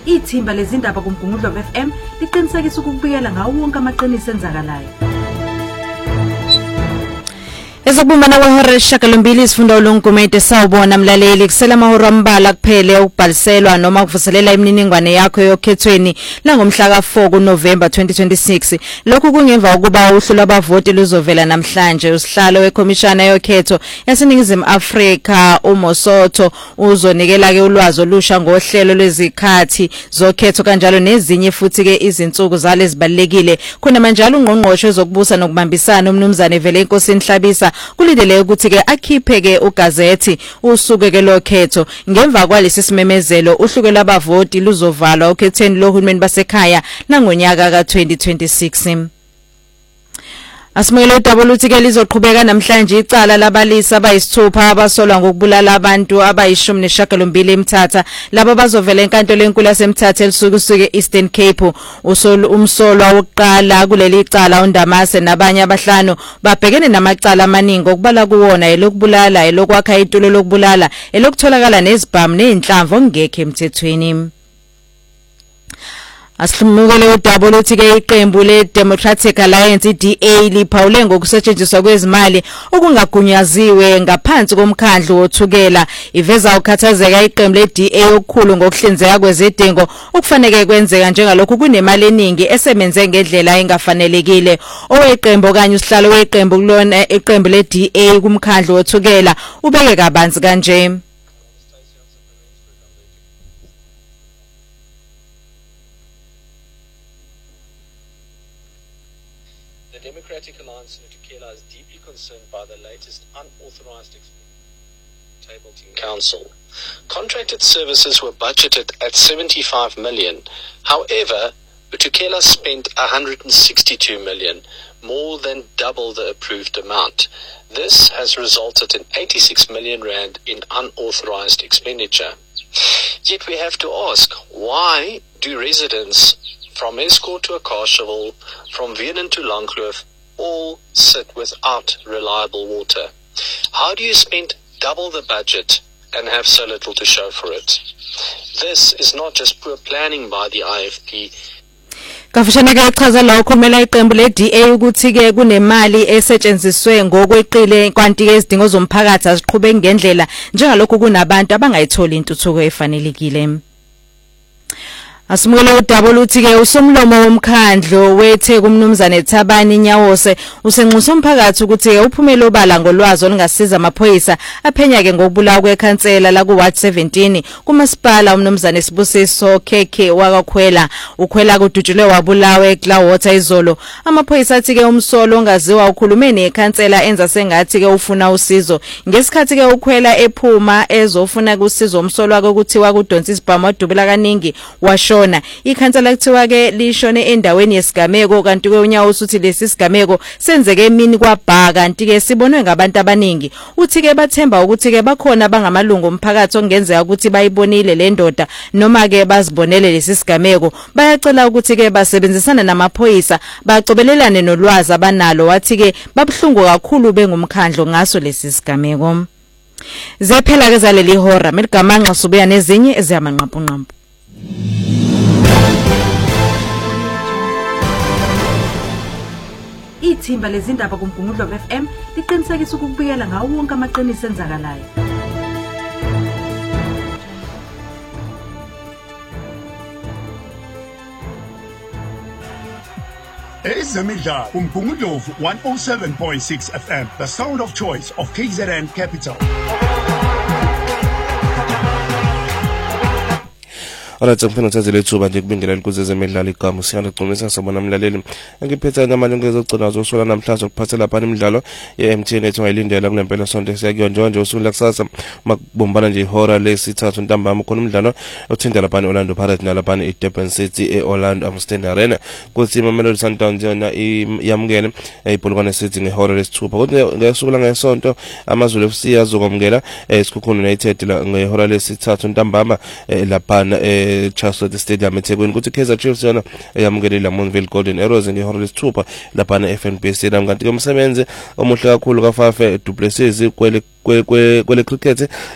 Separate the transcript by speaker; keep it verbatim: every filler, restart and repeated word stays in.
Speaker 1: Ithimba lezindaba kuMgungundlovu F M liqinisekisa ukubuyela ngawo wonke amaqiniso enzakalayo.
Speaker 2: Ezokubumbana kwehora lesishiyagalombili isifunda ulongumede sawubona mlaleli kusela amahora ambala kuphele ukubhaliselwa noma ukuvuselela imininingwane yakho yokhethweni langomhla ka four kuNovember twenty twenty-six. Lokhu kungemva ukuba uhlu lwabavoti luzovela namhlanje. Usihlalo wekhomishana yokhetho yaseNingizimu Afrika uMosotho uzonikela ke ulwazi olusha ngohlelo lwezikhathi zokhetho kanjalo nezinye futhi ke izinsuku zale zibalekile. Khona manje ungqongqoshe zokubusa nokubambisana umnumzane vele inkosi Nhlabisa kulindele ukuthi ke akhiphe ke ugazethi usuke ke lokhetho. Ngemva kwalesi simemezelo uhluke labavoti luzovalwa ukhetheni lohulumeni basekhaya nangonyaka ka twenty twenty-six. Asimele udaba oluthi ke lizoqhubeka namhlanje icala labalisa abayisithupha abasolwa ngokubulala abantu abayishumi nesishiyagalombili eMthatha. Labo bazovela enkantolo enkulu yaseMthatha elisukusuke Eastern Cape. Usolo umsolwa wokuqala kuleli icala uNdamase nabanye abahlanu babhekene namacala amaningi okubala kuwona elokubulala elokwakha itulo lokubulala elokutholakala nezibhamu nezinhlamvu ongekho emthethweni. Asilumukele udaba oluthi ke iqembu le-Democratic Alliance D A liphawule ngokusetshenziswa kwezimali okungagunyaziwe ngaphansi komkhandlu wothukela. Iveza ukhathazeka iqembu le-D A okukhulu ngokuhlinzeka kwezidingo okufanele kwenzeka njengalokhu kunemali eningi esebenze ngendlela engafanelekile. Oweqembu kanye usihlalo weqembu kulona iqembu le-D A kumkhandlu wothukela ubeke kabanzi kanje.
Speaker 3: The Democratic Alliance in Tukela is deeply concerned by the latest unauthorized expenditure tabled in Council. Contracted services were budgeted at seventy-five million. However, Tukela spent one hundred sixty-two million, more than double the approved amount. This has resulted in eighty-six million rand in unauthorized expenditure. Yet we have to ask, why do residents from Escort to Akashaville, from Vienna to Langkloof, all sit without reliable water? How do you spend double the budget and have so little to show for it? This is not just poor planning by the I F P.
Speaker 2: Kafushane ke ichaza la ukhomela iqembu le-D A ukuthi ke kunemali esetshenziswe ngokweqile kwanti ke izidingo zomphakathi aziqhubeki ngendlela njengalokhu kunabantu abangayitholi intuthuko efanelekile. Asimukele udaba oluthi ke usomlomo womkhandlu wethe kumnumzane Thabani Nyawose usenxusa umphakathi ukuthi ke uphumele obala ngolwazi olungasiza amaphoyisa aphenya ke ngokubulawa kwekhansela la ku Ward seventeen kumasipala umnumzane Sibusiso Khekhe wakakhwela. Ukhwela kudutshulwe wabulawa eCloudwater izolo. Amaphoyisa athi ke umsolo ongaziwa ukhulumene ekhansela enza sengathi ke ufuna usizo ngesikhathi ke ukhwela ephuma ezofuna kusizo umsolo wakhe ukuthiwa kudonsa isibhamu wadubula kaningi washo. Ikhansela kuthiwa ke lishone endaweni yesigameko kanti ke uNyawusi uthi lesi sigameko senzeke emini kwabhaka kanti ke sibonwe ngabantu abaningi. Uthi ke bathemba ukuthi ke bakhona bangamalungu omphakathi ongenzeka ukuthi bayibonile le ndoda noma ke bazibonele lesi sigameko. Bayacela ukuthi ke basebenzisana namaphoyisa bacobelelane nolwazi abanalo. Wathi ke babhlungu kakhulu bengumkhandlo ngaso lesi sigameko. Zephela ke zaleli hora meligamanqa subuya nezinye eziyamanqaphu nqaphu.
Speaker 1: Ithimba lezindaba kuMgungundlovu F M liqinisekisa ukubuyela ngawo wonke amaqiniso enzakalayo.
Speaker 4: Ezemidlalo kuMgungundlovu one oh seven point six F M, the sound of choice of K Z N Capital.
Speaker 5: Alright, ngifuna ukuthatha lethuba nje kubingelela kuze zemidlalo igama siyanda gcumisa sabona mlaleli ngiphethe namalungu ezogcina zosola namhlanje ukuphathela lapha imidlalo ye-M T N ethi ngayilindela kulempela sonto siyakuyonjwa nje usuku lakusasa makubombana nje ihora lesithathu ntambama khona umdlalo othinta lapha eOrlando Pirates nalapha eDurban City eOrlando Amsterdam Arena kuthi iMamelodi Sundowns yona iyamukele eBulwana City ngehora lesithupha kodwa ngesuku la ngesonto AmaZulu F C azokwamukela eSikhukhune United la ngehora lesithathu ntambama lapha Charles Stadium eThekwini kuthi Kaizer Chiefs yona eyamukele laMontville Golden Arrows ngehora lesithupha lapha eF N B Stadium kanti ke umsebenzi omuhle kakhulu kaFafe Du Plessis kwele kwele cricket